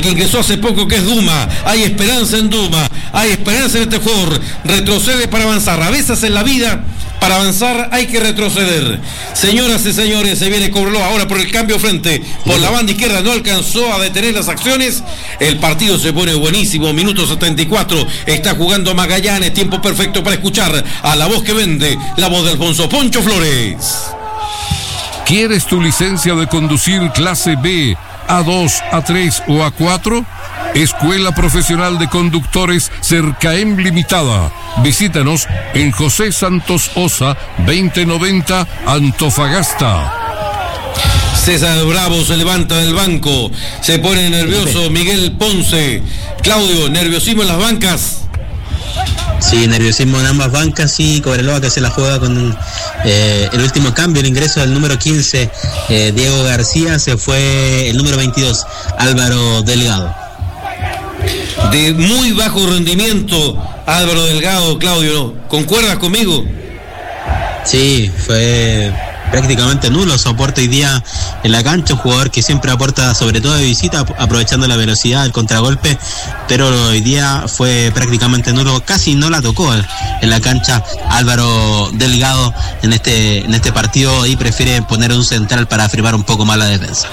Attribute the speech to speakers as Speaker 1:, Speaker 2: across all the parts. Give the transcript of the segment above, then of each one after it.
Speaker 1: que ingresó hace poco, que es Duma. Hay esperanza en Duma, hay esperanza en este jugador. Retrocede para avanzar. A veces en la vida, para avanzar hay que retroceder. Señoras y señores, se viene Cobreloa ahora por el cambio frente por la banda izquierda. No alcanzó a detener las acciones. El partido se pone buenísimo. Minuto 74. Está jugando Magallanes. Tiempo perfecto para escuchar a la voz que vende, la voz de Alfonso Poncho Flores.
Speaker 2: ¿Quieres tu licencia de conducir clase B, A2, A3 o A4? Escuela Profesional de Conductores Cercaem Limitada. Visítanos en José Santos Osa, 2090, Antofagasta.
Speaker 1: César Bravo se levanta del banco. Se pone nervioso Miguel Ponce. Claudio, nerviosismo en las bancas.
Speaker 3: Sí, nerviosismo en ambas bancas y Cobreloa que se la juega con el último cambio, el ingreso del número 15, Diego García, se fue el número 22, Álvaro Delgado.
Speaker 1: De muy bajo rendimiento, Álvaro Delgado, Claudio, ¿concuerdas conmigo?
Speaker 3: Sí, fue prácticamente nulo su aporte hoy día en la cancha, un jugador que siempre aporta sobre todo de visita, aprovechando la velocidad, el contragolpe, pero hoy día fue prácticamente nulo, casi no la tocó en la cancha Álvaro Delgado en este partido, y prefiere poner un central para afirmar un poco más la defensa.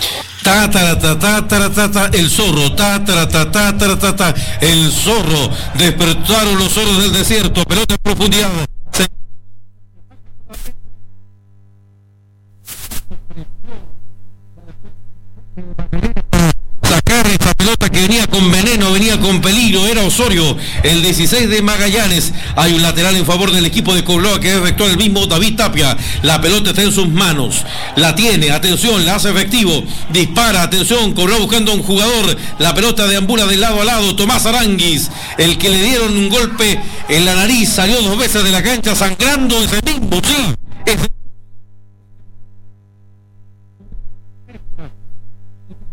Speaker 1: El zorro, el zorro, despertaron los zorros del desierto, pelota en profundidad. Sacar esta pelota que venía con veneno, venía con peligro, era Osorio, el 16 de Magallanes. Hay un lateral en favor del equipo de Cobreloa que efectuó el mismo David Tapia. La pelota está en sus manos, la tiene, atención, la hace efectivo, dispara, atención, Cobreloa buscando a un jugador, la pelota deambula de lado a lado, Tomás Aranguis, el que le dieron un golpe en la nariz, salió 2 veces de la cancha sangrando, ese mismo, sí, ese